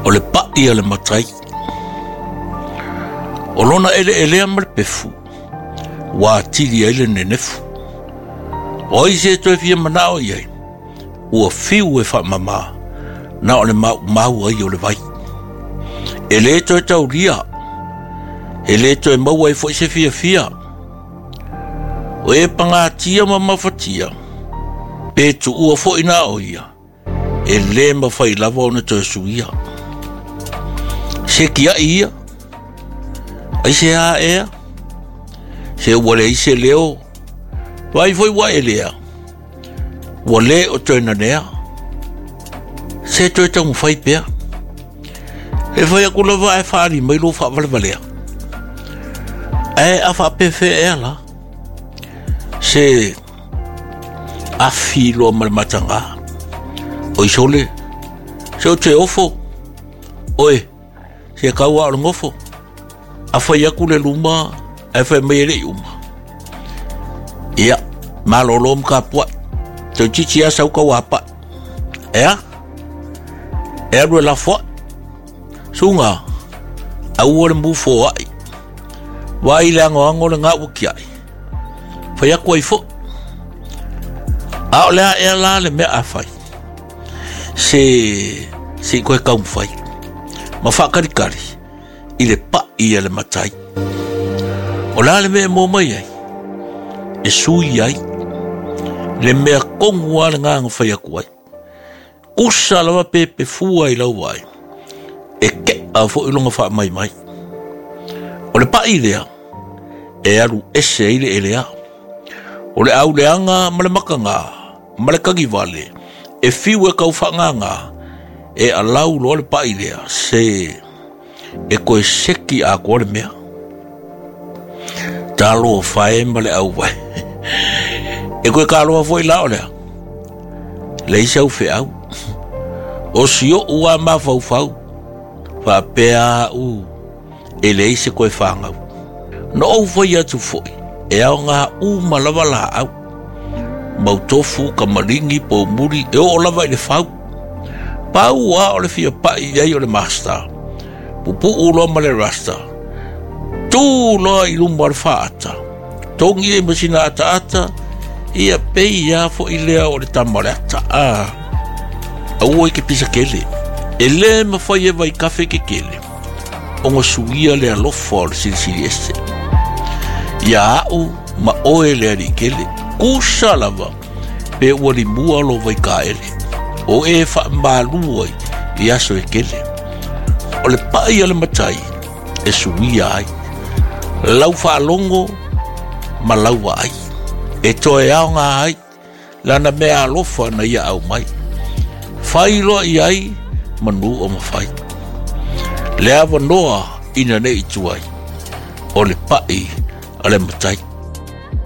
O le pa'i a le matai. O lona ele amal pefu. Wa tiri ele nenefu. O i se toi fia manao iai. Ua fiu e wha mama. Na o le mau ai o le vai. Ele toi tau ria. Ele toi mau ai fo se fia. O e pangatia mama fatia. Pe tu ua fo ina o ia. Ele ma fai lava ona toi suia. Se kia ia. Ai se a ea. Se wale i se leo. Vai foi wa elea. Wale o toi na nea. Se toi tau mu fai pea. E fai akula va e whaari mai lo wha valea. E a wha pefe e la. Se a filo matanga. Oi sole. Se o te ofo. Oe. Se kaua o ngofo. A fai akule luma. E fai meire uma. Ia. Malolom ka pua. Te chichi asa uka wapa. Ea. Ea rue la fwa. Sunga. Au ole mufo ai. Wai le ango le ngā wiki ai. Fai aku ai fo. Ao lea ea la le mea a fai. Se koe kaum fai. Ma whakarikari. I le pa i le matai. O la le mea mō mai ai. E sui ai. Le mea kongu a le nganga whai aku ai. Usa lawa pepe fua i lau ai. E ke a fo ilonga wha mai. O le pa i lea. E aru ese i le elea. O le au leanga ma le makanga. Ma le kangi vale. E fiu e kau whanganga. E alau lo le pa i lea. Se e koe seki a kore mea. Talo whae ma le au vai. E koe kāloa foi lao lea. Leisa u fe au. O sio ua ma fau. Fa pea u. E leisa koe whangau. No au foi atu foi. E au ngā u malawa la au. Mautofu ka maringi po muri. E o lava i le whau. Pau a o le fia pai ai o le master. Pupu ulo ma le rasta. Tu loa i lumba le whaata. Tongi e masina ata. Ia pei ia fo i lea o le tamarata. Aua i ke pisa kele. E le mawhai e vai kafe ke kele. Onga suia le alofa o le sirisiri ese. Ia au ma oe le ari kele. Kusa lava. Pe ua li mua lo vai ka ele. O e wha mbalua i aso e kele. O le pai ale matai. E suia ai. Lau wha longo. Ma lau wa ai. E toe au ngā ai, lana mea alofa na ia au mai. Whai loa i ai, manu o mawhai. Lea wanoa ina nei tuai, o le pai ale matai.